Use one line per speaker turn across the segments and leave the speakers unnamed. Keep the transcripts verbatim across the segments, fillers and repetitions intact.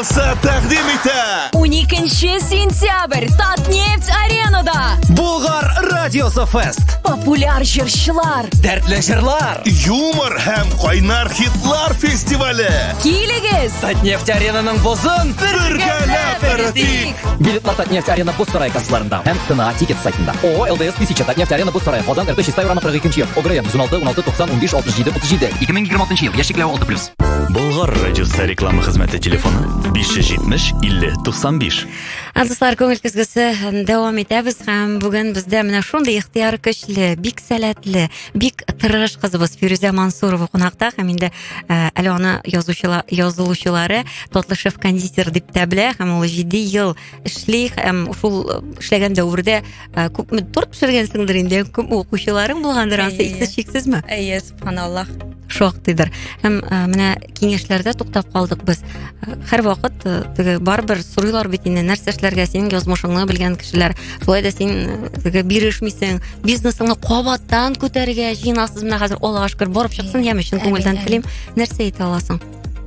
радиосы тәкъдим итә.
он икенче сентябрь Татнефть аренада.
Болгар радиосы фест.
Популяр җырчылар,
Дәртле җырлар.
Юмор һәм кайнар хитлар фестивале.
Килегез.
Татнефть аренаның бозын
Бергәләп яратик.
Билетлар Татнефть арена бус сарай кассаларында һәм ТНА тикет сайтында. ООО ЛДС тысяча Татнефть арена бус сарай. Казан РТ Чистая ураны кырык икенче ел. Ограем он алты он алты туксан он биш алтмыш җиде утыз җиде. ике мең егерме алтынчы ел. Яшьлек алты плюс.
Болгар радиосы реклама хезмәте телефоны биш йөз җитмеш илле туксан биш.
Дуслар, күңел көзгесе дәвам итәбез һәм бүген бездә менә шундый ихтияр көчле, бик сәләтле, бик тырыш кызыбыз Фирүзә Мансурова кунакта һәм инде әле аны язучылар, язылучылары Татлы шеф кондитер дип тә белә һәм ул җиде ел эшли һәм шул эшләгән дәврдә күпме торт пешергәнсеңдер инде, күп укучыларың булгандыр, ансы шиксезме?
Әйе, субханаллах.
Шактыйдыр. Һәм менә киңәшләрдә туктап калдык без. Һәр вакыт теге барбер сорыйлар бит инде, нәрсә эшләргә, синең язмышыңны белгән кешеләр. Шулай да син теге бирешмисең, бизнесыңны кабаттан күтәргә җыйнасыз. Менә хәзер Аллага шөкер барып чыксын, яме өчен күңелдән телим. Нәрсә әйтә аласың?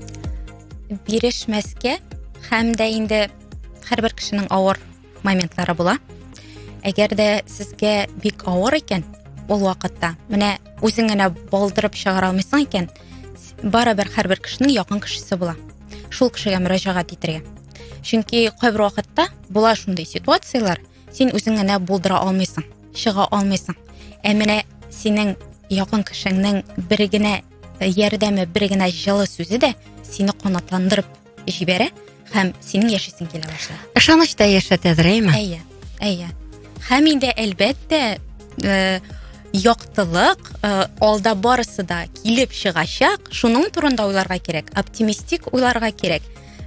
Бирешмәскә һәм дә инде һәрбер кешенең авыр моментлары була. Әгәр дә сезгә бик авыр икән, ул вакытта менә үзең генә балдырып чыгара алмыйсың икән, барыбер һәрбер кешенең якын кешесе була. Шул кешегә мөрәҗәгать итәргә. Чөнки кайбер вакытта була шундый ситуациялар, син үзең генә булдыра алмыйсың, чыга алмыйсың. Ә менә синең якын кешеңнең бер генә ярдәме, бер генә җылы сүзе дә сине канатландырып җибәрә һәм синең яшисең килә башлый.
Ышаныч та яшәтәдер, әйме?
Әйе, әйе. Һәм инде әлбәттә яктылык алда барысы да килеп чыгачак, шуның турында уйларга кирәк, оптимистик уйларга кирәк.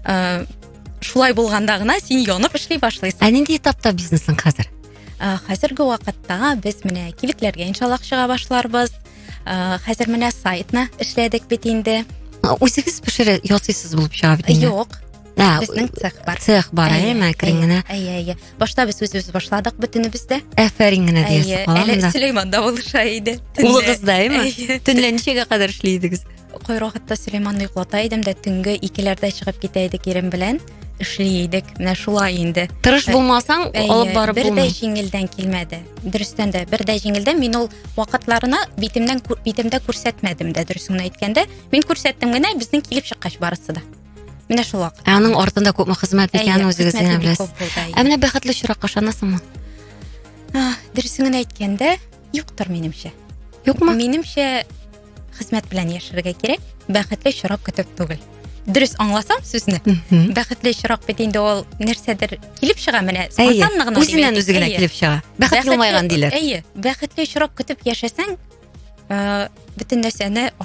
Шулай булганда гына син янып эшли башлыйсың.
Ә нинди этапта бизнесың хәзер?
Хәзерге вакытта без менә кибетләргә иншаллах чыга башларбыз. Хәзер менә сайтны эшләдек бит инде.
Үзегез пешерә ясыйсыз булып чыга бит инде.
Юк. Безнең цех бар.
Цех бар, әйме, кирингенә.
Әйе, әйе. Башта без үзебез башладык бөтенебездә.
Әфәрин генә диярсез каламда.
Әле Сөләйман да булыша иде.
Улыгыз да, әйме? Төнлә ничәгә кадәр эшли идегез?
Кайракта Сөләйманны йоклата идем дә төнге икеләрдә чыгып китә идек ирем белән. Эшли идек. Менә шулай инде.
Тырыш булмасаң, алып барып булмый.
Бер дә җиңелдән килмәде. Дөрестән дә бер дә җиңелдән мин ул вакытларына битемнән битемдә күрсәтмәдем дә, дөресен әйткәндә. Мин күрсәттем генә безнең килеп чыккач барысы да. Менә шул вакыт.
Аның артында күпме хезмәт икән үзегез генә беләсез. Ә менә бәхетле чиракка ышанасыңмы?
Дөресен әйткәндә, юктыр минемчә.
Юкмы?
Минемчә хезмәт белән яшәргә кирәк, бәхетле чирак көтеп түгел. Дөрес аңласам сүзне. Бәхетле чирак бит инде ул нәрсәдер килеп чыга менә, спонтанлык гына.
Үзеннән үзе генә килеп чыга. Бәхет елмайган диләр.
Әйе, бәхетле чирак көтеп яшәсәң, бөтен нәрсәне